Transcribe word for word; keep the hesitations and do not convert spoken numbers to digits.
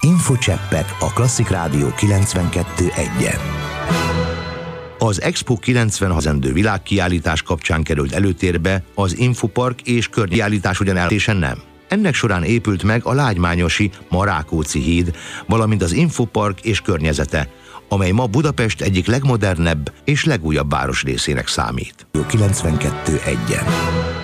Infocseppek a Klasszik Rádió kilencvenkettő egyen. Az Expo kilencven hazendő világkiállítás kapcsán került előtérbe az Infopark és környékiállítás ugyan eltésen nem. Ennek során épült meg a lágymányosi Marákóczi híd, valamint az Infopark és környezete, amely ma Budapest egyik legmodernebb és legújabb városrészének számít. kilencvenkettő egyen.